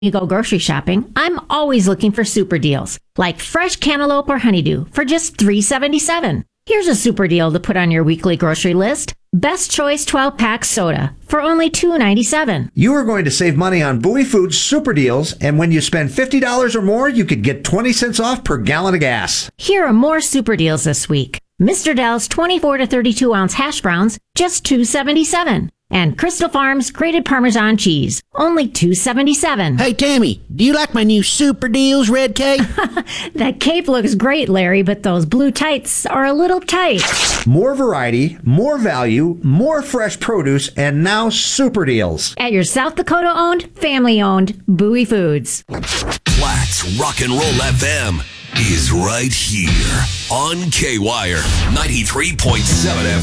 you go grocery shopping, I'm always looking for super deals, like fresh cantaloupe or honeydew for just $3.77. Here's a super deal to put on your weekly grocery list. Best Choice 12-pack soda for only $2.97. You are going to save money on Bowie Foods super deals, and when you spend $50 or more, you could get 20 cents off per gallon of gas. Here are more super deals this week. Mr. Dell's 24 to 32 ounce hash browns, just $2.77. And Crystal Farms grated Parmesan cheese, only $2.77. Hey, Tammy, do you like my new super deals, Red Cape? That cape looks great, Larry, but those blue tights are a little tight. More variety, more value, more fresh produce, and now super deals. At your South Dakota-owned, family-owned Bowie Foods. Platt's Rock and Roll FM is right here on K-Wire 93.7 FM.